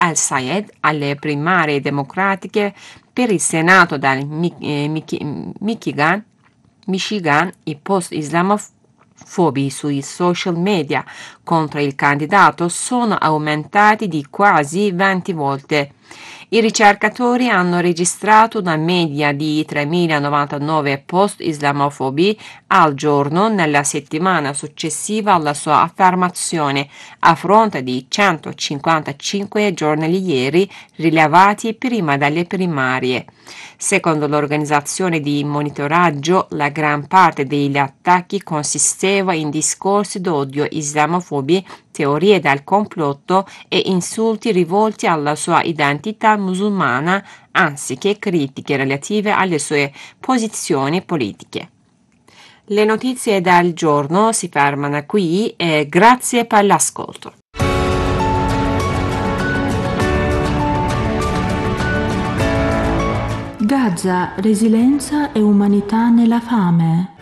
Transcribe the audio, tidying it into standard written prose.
al-Sayed alle primarie democratiche per il Senato dal Michigan, i post islamofobi sui social media contro il candidato sono aumentati di quasi 20 volte. I ricercatori hanno registrato una media di 3.099 post islamofobi al giorno nella settimana successiva alla sua affermazione, a fronte di 155 giornalieri rilevati prima delle primarie. Secondo l'organizzazione di monitoraggio, la gran parte degli attacchi consisteva in discorsi d'odio islamofobi, teorie del complotto e insulti rivolti alla sua identità musulmana, anziché critiche relative alle sue posizioni politiche. Le notizie del giorno si fermano qui e grazie per l'ascolto. Gaza, resilienza e umanità nella fame.